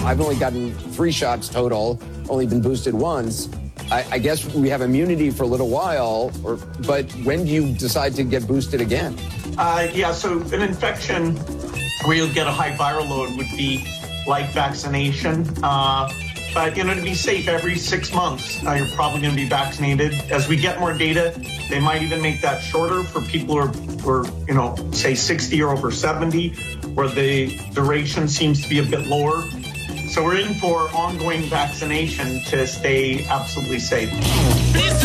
I've only gotten 3 shots total, only been boosted once. I guess we have immunity for a little while, but when do you decide to get boosted again? So an infection where you'll get a high viral load would be like vaccination. But, to be safe, every 6 months, you're probably going to be vaccinated. As we get more data, they might even make that shorter for people who are, say 60 or over 70, where the duration seems to be a bit lower. So we're in for ongoing vaccination to stay absolutely safe.